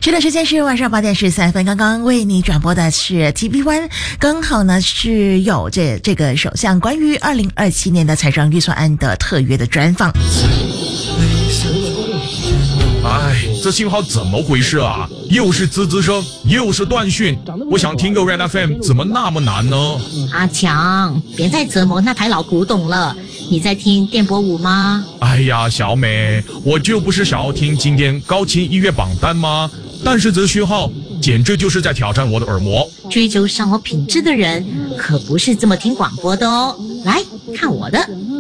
是的，时间是晚上8点13分，刚刚为你转播的是 TV1， 刚好呢是有这个首相关于2027年的财政预算案的特约的专访。 哎，这信号怎么回事啊？又是滋滋声，又是断讯。我想听个 Red FM， 怎么那么难呢？ 阿强，别再折磨那台老古董了。你在听电波舞吗？ 哎呀，小美，我就不是想要听今天高清音乐榜单吗？但是这讯号简直就是在挑战我的耳膜。 追求生活品质的人可不是这么听广播的哦。来看我的。